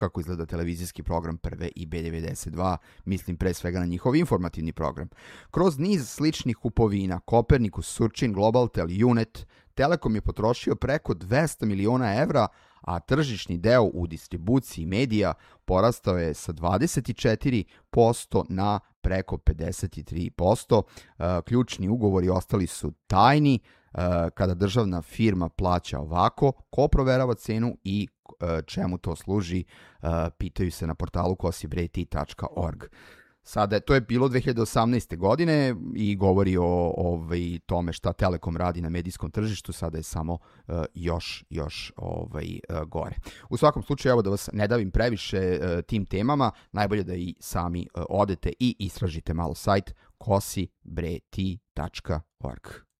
kako izgleda televizijski program Prve i B92, mislim pre svega na njihov informativni program. Kroz niz sličnih kupovina, Kopernikus, Surčin, Globaltel, Unet, Telekom je potrošio preko 200 miliona evra, a tržišni deo u distribuciji medija porastao je sa 24% na preko 53%. Ključni ugovori ostali su tajni. Kada državna firma plaća ovako, ko proverava cenu i čemu to služi, pitaju se na portalu kosibret.org. Sada, to je bilo 2018. godine i govori o tome šta Telekom radi na medijskom tržištu, sada je samo još gore. U svakom slučaju, evo da vas ne davim previše tim temama, najbolje da i sami odete i istražite malo sajt kosibret.org.